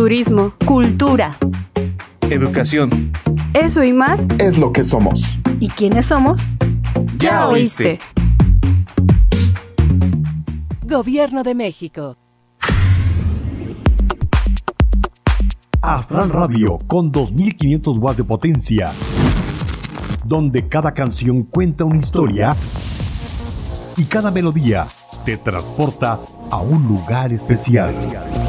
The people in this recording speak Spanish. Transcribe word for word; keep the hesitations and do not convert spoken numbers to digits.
turismo, cultura, educación. Eso y más es lo que somos. ¿Y quiénes somos? Ya oíste. Gobierno de México. Astral Radio con dos mil quinientos watts de potencia, donde cada canción cuenta una historia y cada melodía te transporta a un lugar especial.